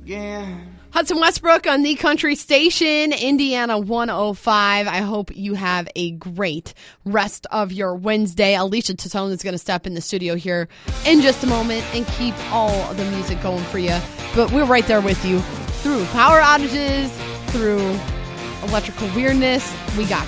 again. Hudson Westbrook on the Country Station, Indiana 105. I hope you have a great rest of your Wednesday. Alicia Totone is going to step in the studio here in just a moment and keep all of the music going for you. But we're right there with you through power outages, through electrical weirdness. We got